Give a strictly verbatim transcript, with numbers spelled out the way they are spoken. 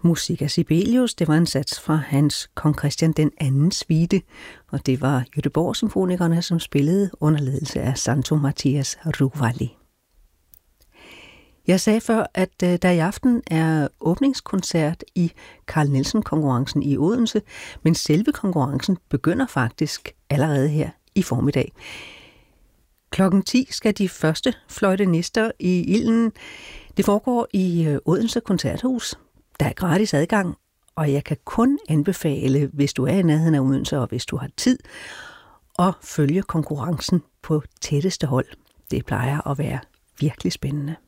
Musik af Sibelius, det var en sats fra hans Kong Christian den anden suite, og det var Göteborg-symfonikerne, som spillede under ledelse af Santo Matias Ruvalli. Jeg sagde før, at der i aften er åbningskoncert i Carl Nielsen-konkurrencen i Odense, men selve konkurrencen begynder faktisk allerede her i formiddag. Klokken ti skal de første fløjtenister i ilden. Det foregår i Odense Koncerthus. Der er gratis adgang, og jeg kan kun anbefale, hvis du er i nærheden af Odense, og hvis du har tid, at følge konkurrencen på tætteste hold. Det plejer at være virkelig spændende.